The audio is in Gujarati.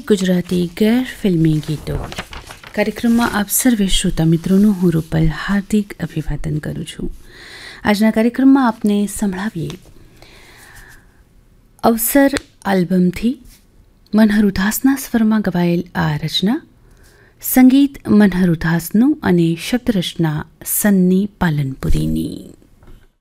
ગુજરાતી ગેર ફિલ્મી ગીતો કાર્યક્રમમાં આપ સર્વે શ્રોતા મિત્રોનું હું રૂપલ હાર્દિક અભિવાદન કરું છું. આજના કાર્યક્રમમાં આપને સંભળાવીએ અવસર આલ્બમથી મનહર ઉધાસના સ્વરમાં ગવાયેલ આ રચના, સંગીત મનહર ઉધાસનું અને શબ્દરચના સન્ની પાલનપુરીની.